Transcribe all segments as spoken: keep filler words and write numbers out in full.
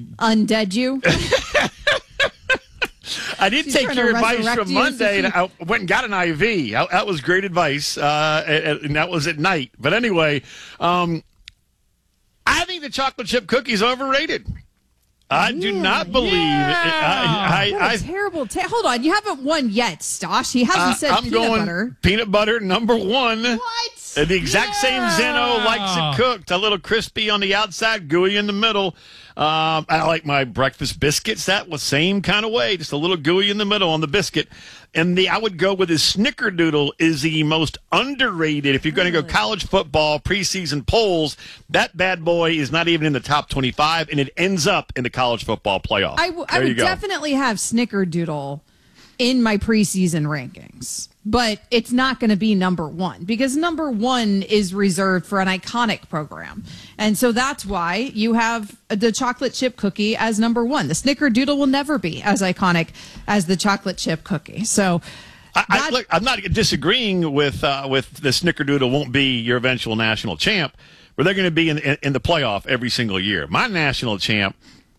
undead you? I did She's take your advice resurrect from you, Monday, and Sophie. I went and got an I V. That that was great advice, uh, and and that was at night. But anyway, um, I think the chocolate chip cookie is overrated. I do not believe Yeah. it. I, What I, a I, terrible ta- Hold on. You haven't won yet, Stosh. He hasn't uh, said I'm peanut going butter. peanut butter number one. What? Uh, The exact same Zeno Yeah. likes it cooked. A little crispy on the outside, gooey in the middle. Um, I like my breakfast biscuits that was same kind of way, just a little gooey in the middle on the biscuit. And the I would go with his Snickerdoodle is the most underrated. If you're going to go college football preseason polls, that bad boy is not even in the top twenty-five, and it ends up in the college football playoff. I, w- I There you would go. definitely have Snickerdoodle in my preseason rankings, but it's not going to be number one because number one is reserved for an iconic program. And so that's why you have the chocolate chip cookie as number one. The Snickerdoodle will never be as iconic as the chocolate chip cookie. So I, I, that- look, I'm not disagreeing with uh, with the Snickerdoodle won't be your eventual national champ, but they're going to be in, in, in the playoff every single year. My national champ,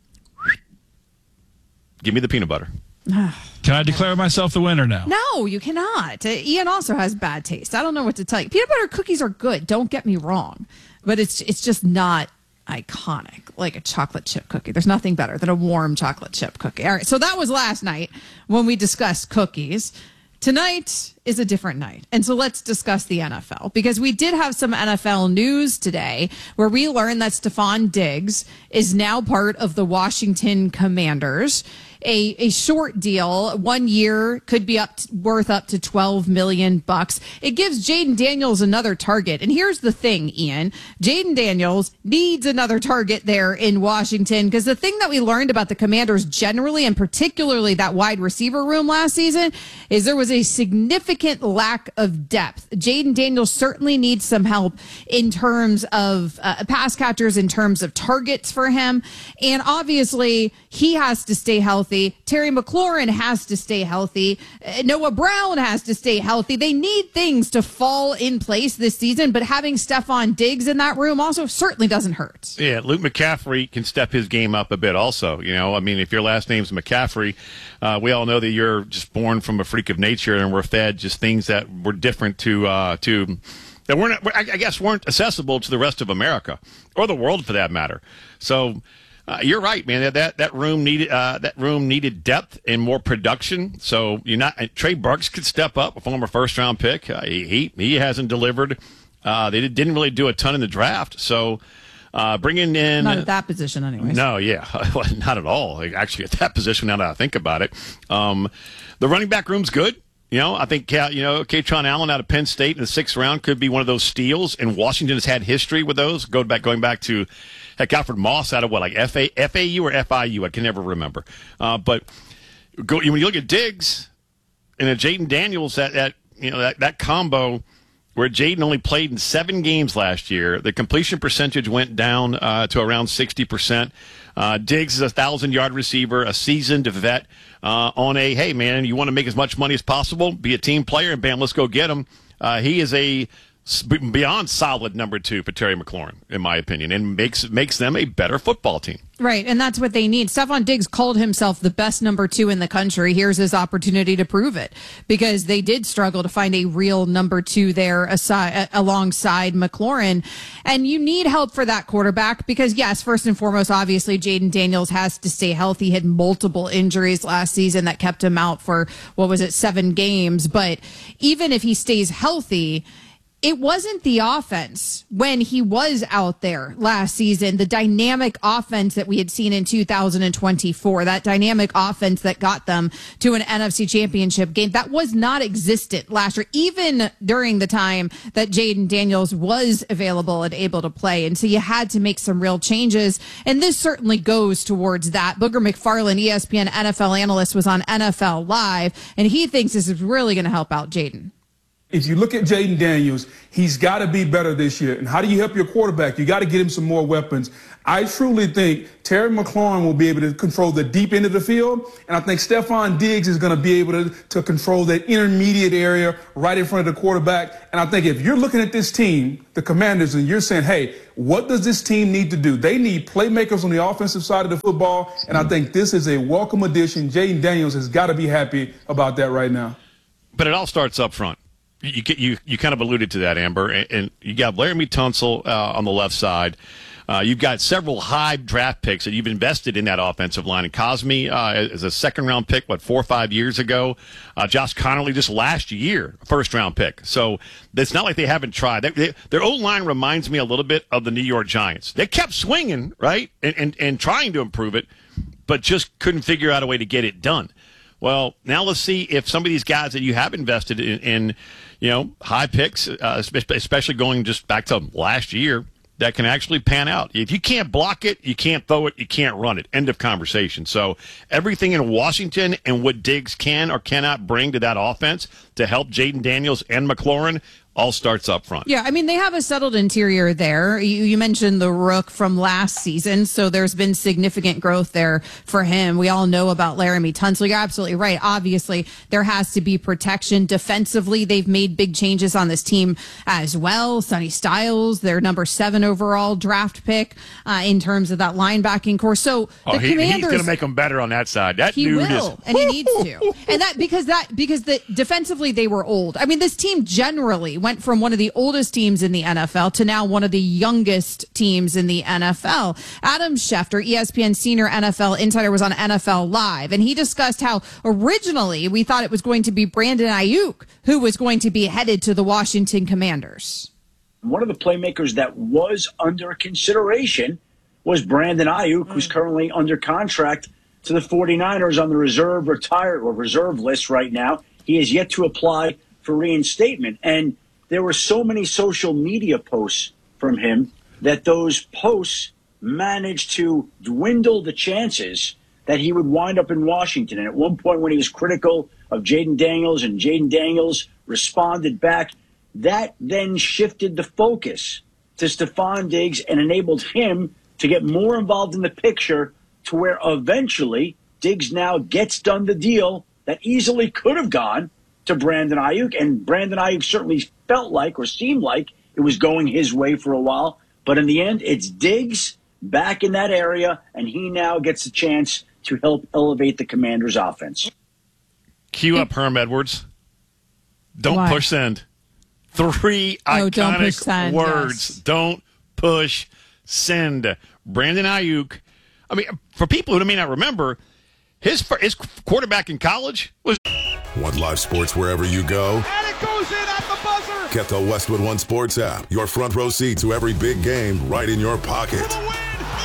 give me the peanut butter. Can I declare myself the winner now? No, you cannot. Uh, Ian also has bad taste. I don't know what to tell you. Peanut butter cookies are good. Don't get me wrong, but it's it's just not iconic like a chocolate chip cookie. There's nothing better than a warm chocolate chip cookie. All right, so that was last night when we discussed cookies. Tonight is a different night. And so let's discuss the N F L because we did have some N F L news today where we learned that Stephon Diggs is now part of the Washington Commanders. A, a short deal, one year, could be up to, worth up to twelve million bucks. It gives Jaden Daniels another target. And here's the thing, Ian. Jaden Daniels needs another target there in Washington because the thing that we learned about the Commanders generally and particularly that wide receiver room last season is there was a significant lack of depth. Jaden Daniels certainly needs some help in terms of uh, pass catchers, in terms of targets for him. And obviously, he has to stay healthy. Terry McLaurin has to stay healthy. Uh, Noah Brown has to stay healthy. They need things to fall in place this season, but having Stephon Diggs in that room also certainly doesn't hurt. Yeah, Luke McCaffrey can step his game up a bit also. You know, I mean, if your last name's McCaffrey, uh, we all know that you're just born from a freak of nature and we're fed just things that were different to, uh, to, that weren't, I guess, weren't accessible to the rest of America or the world for that matter. So, Uh, you're right, man. That that, that room needed uh, that room needed depth and more production. So you're not Trey Burks could step up, a former first round pick. Uh, he, he he hasn't delivered. Uh, they did, didn't really do a ton in the draft. So uh, bringing in Not at that position, anyways. no, yeah, not at all. Like, actually, at that position, now that I think about it, um, the running back room's good. You know, I think, uh, you know, Katron Allen out of Penn State in the sixth round could be one of those steals, and Washington has had history with those, going back, going back to, heck, Alfred Moss out of what, like F A, F A U or F I U? I can never remember. Uh, but go, when you look at Diggs and at Jaden Daniels, that, that, you know, that, that combo where Jaden only played in seven games last year, the completion percentage went down uh, to around sixty percent. Uh, Diggs is a thousand-yard receiver, a seasoned vet uh, on a, hey, man, you want to make as much money as possible, be a team player, and bam, let's go get him. Uh, he is a beyond solid number two for Terry McLaurin, in my opinion, and makes makes them a better football team. Right, and that's what they need. Stephon Diggs called himself the best number two in the country. Here's his opportunity to prove it because they did struggle to find a real number two there aside, alongside McLaurin. And you need help for that quarterback because, yes, first and foremost, obviously, Jaden Daniels has to stay healthy. He had multiple injuries last season that kept him out for, what was it, seven games. But even if he stays healthy, it wasn't the offense when he was out there last season, the dynamic offense that we had seen in two thousand twenty-four, that dynamic offense that got them to an N F C championship game. That was not existent last year, even during the time that Jaden Daniels was available and able to play. And so you had to make some real changes. And this certainly goes towards that. Booger McFarland, E S P N N F L analyst, was on N F L Live, and he thinks this is really going to help out Jaden. If you look at Jaden Daniels, he's got to be better this year. And how do you help your quarterback? You got to get him some more weapons. I truly think Terry McLaurin will be able to control the deep end of the field, and I think Stephon Diggs is going to be able to, to control that intermediate area right in front of the quarterback. And I think if you're looking at this team, the Commanders, and you're saying, hey, what does this team need to do? They need playmakers on the offensive side of the football, and I think this is a welcome addition. Jayden Daniels has got to be happy about that right now. But it all starts up front. You you you kind of alluded to that, Amber, and, and you got Laramie Tunsil uh, on the left side. Uh, you've got several high draft picks that you've invested in that offensive line. And Cosme uh, is a second-round pick, what, four or five years ago. Uh, Josh Connerly just last year, first-round pick. So it's not like they haven't tried. They, they, their O-line reminds me a little bit of the New York Giants. They kept swinging, right, and, and, and trying to improve it, but just couldn't figure out a way to get it done. Well, now let's see if some of these guys that you have invested in, in you know, high picks, uh, especially going just back to last year, that can actually pan out. If you can't block it, you can't throw it, you can't run it. End of conversation. So everything in Washington and what Diggs can or cannot bring to that offense to help Jayden Daniels and McLaurin all starts up front. Yeah, I mean, they have a settled interior there. You, you mentioned the Rook from last season, so there's been significant growth there for him. We all know about Laramie Tunsil. You're absolutely right. Obviously, there has to be protection. Defensively, they've made big changes on this team as well. Sonny Styles, their number seven overall draft pick uh, in terms of that linebacking core. So oh, the he, Commanders, he's going to make them better on that side. That he dude will, is, and he needs to. And that because that because the defensively they were old. I mean, this team generally went from one of the oldest teams in the N F L to now one of the youngest teams in the N F L. Adam Schefter, E S P N senior N F L insider, was on N F L Live, and he discussed how originally we thought it was going to be Brandon Ayuk who was going to be headed to the Washington Commanders. One of the playmakers that was under consideration was Brandon Ayuk, mm. who's currently under contract to the 49ers on the reserve retired or reserve list right now. He has yet to apply for reinstatement. And there were so many social media posts from him that those posts managed to dwindle the chances that he would wind up in Washington. And at one point when he was critical of Jayden Daniels and Jayden Daniels responded back, that then shifted the focus to Stephon Diggs and enabled him to get more involved in the picture to where eventually Diggs now gets done the deal that easily could have gone to Brandon Ayuk, and Brandon Ayuk certainly felt like or seemed like it was going his way for a while. But in the end, it's Diggs back in that area, and he now gets a chance to help elevate the Commanders' offense. Cue up Herm Edwards. Don't Why? push send. Three oh, iconic don't push send, words. Yes. Don't push send. Brandon Ayuk. I mean, for people who may not remember, his his quarterback in college was. Want live sports wherever you go? And it goes in at the buzzer! Get the Westwood One Sports app. Your front row seat to every big game right in your pocket. For the win!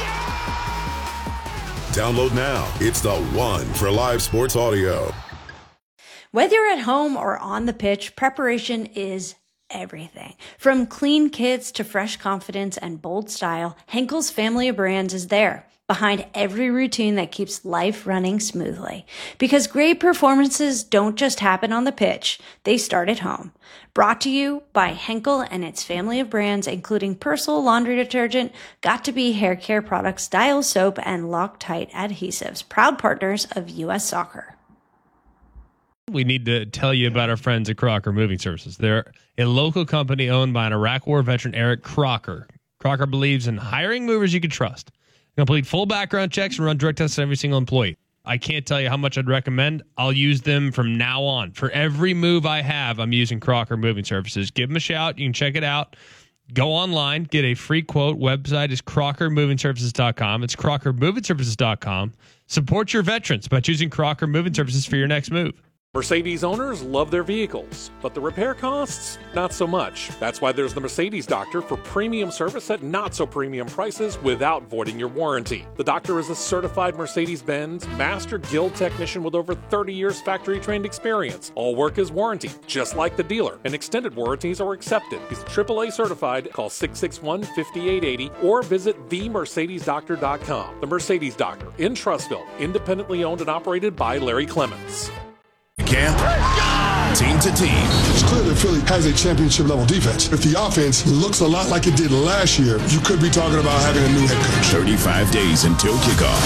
Yeah! Download now. It's the one for live sports audio. Whether you're at home or on the pitch, preparation is everything. From clean kits to fresh confidence and bold style, Henkel's family of brands is there, behind every routine that keeps life running smoothly. Because great performances don't just happen on the pitch, they start at home. Brought to you by Henkel and its family of brands, including Persil laundry detergent, Got2b hair care products, Dial soap, and Loctite adhesives, proud partners of U S Soccer. We need to tell you about our friends at Crocker Moving Services. They're a local company owned by an Iraq War veteran, Eric Crocker. Crocker believes in hiring movers you can trust. Complete full background checks and run drug tests on every single employee. I can't tell you how much I'd recommend. I'll use them from now on. For every move I have, I'm using Crocker Moving Services. Give them a shout. You can check it out. Go online. Get a free quote. Website is crocker moving services dot com. It's crocker moving services dot com. Support your veterans by choosing Crocker Moving Services for your next move. Mercedes owners love their vehicles, but the repair costs, not so much. That's why there's the Mercedes Doctor for premium service at not so premium prices without voiding your warranty. The Doctor is a certified Mercedes-Benz Master Guild technician with over thirty years factory-trained experience. All work is warranted, just like the dealer, and extended warranties are accepted. He's triple A certified. Call six six one, five eight eight zero or visit the mercedes doctor dot com. The Mercedes Doctor in Trussville, independently owned and operated by Larry Clements. Camp team to team. It's clear that Philly has a championship-level defense. If the offense looks a lot like it did last year, you could be talking about having a new head coach. thirty-five days until kickoff.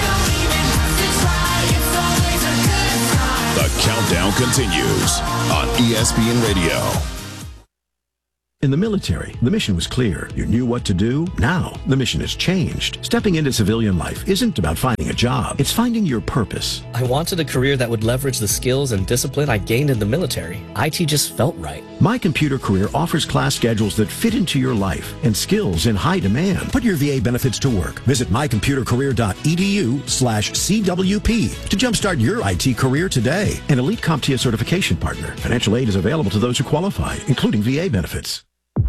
The countdown continues on E S P N Radio. In the military, the mission was clear. You knew what to do. Now, the mission has changed. Stepping into civilian life isn't about finding a job. It's finding your purpose. I wanted a career that would leverage the skills and discipline I gained in the military. I T just felt right. My Computer Career offers class schedules that fit into your life and skills in high demand. Put your V A benefits to work. Visit mycomputercareer.edu slash CWP to jumpstart your I T career today. An elite CompTIA certification partner. Financial aid is available to those who qualify, including V A benefits.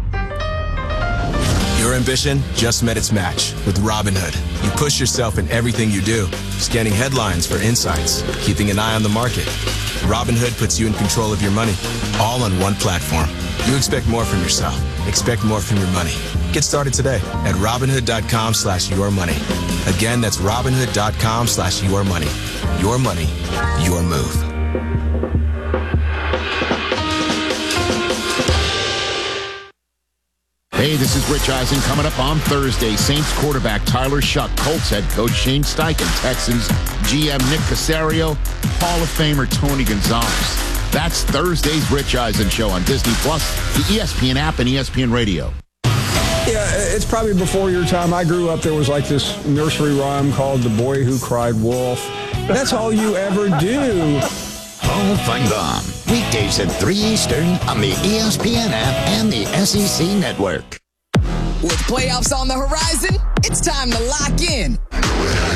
Your ambition just met its match with Robinhood. You push yourself in everything you do, scanning headlines for insights, keeping an eye on the market. Robinhood puts you in control of your money, all on one platform. You expect more from yourself. Expect more from your money. Get started today at Robinhood.com slash your money. Again, that's Robinhood.com slash your money. Your money, your move. Hey, this is Rich Eisen. Coming up on Thursday, Saints quarterback Tyler Shuck, Colts head coach Shane Steichen, Texans G M Nick Caserio, Hall of Famer Tony Gonzalez. That's Thursday's Rich Eisen Show on Disney Plus, the E S P N app, and E S P N Radio. Yeah, it's probably before your time. I grew up, there was like this nursery rhyme called The Boy Who Cried Wolf. That's all you ever do. Hall of Fame. Weekdays at three Eastern on the E S P N app and the S E C Network. With playoffs on the horizon, it's time to lock in.